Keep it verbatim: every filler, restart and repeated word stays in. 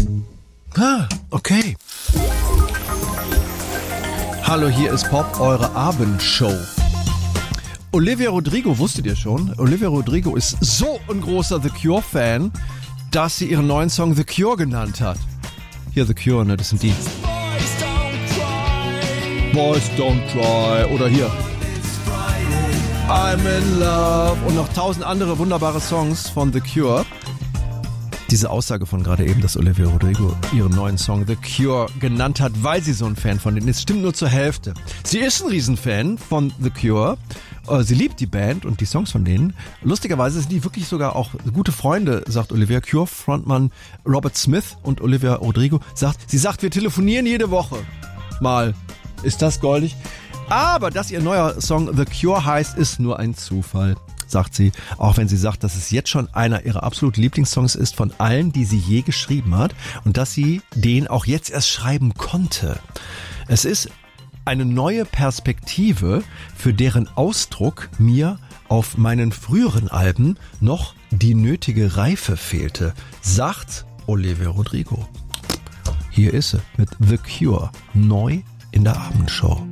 Ah, okay. Hallo, hier ist Pop, eure Abendshow. Olivia Rodrigo, wusstet ihr schon? Olivia Rodrigo ist so ein großer The Cure-Fan, dass sie ihren neuen Song The Cure genannt hat. Hier The Cure, ne, das sind die. Boys Don't Cry. Oder hier I'm in Love. Und noch tausend andere wunderbare Songs von The Cure. Diese Aussage von gerade eben, dass Olivia Rodrigo ihren neuen Song The Cure genannt hat, weil sie so ein Fan von denen ist, stimmt nur zur Hälfte. Sie ist ein Riesenfan von The Cure. Sie liebt die Band und die Songs von denen. Lustigerweise sind die wirklich sogar auch gute Freunde, sagt Olivia. Cure-Frontmann Robert Smith und Olivia Rodrigo sagt, sie sagt, wir telefonieren jede Woche. Mal. Ist das goldig? Aber dass ihr neuer Song The Cure heißt, ist nur ein Zufall, sagt sie. Auch wenn sie sagt, dass es jetzt schon einer ihrer absoluten Lieblingssongs ist von allen, die sie je geschrieben hat. Und dass sie den auch jetzt erst schreiben konnte. Es ist eine neue Perspektive, für deren Ausdruck mir auf meinen früheren Alben noch die nötige Reife fehlte, sagt Olivia Rodrigo. Hier ist sie mit The Cure, neu in der Abendshow.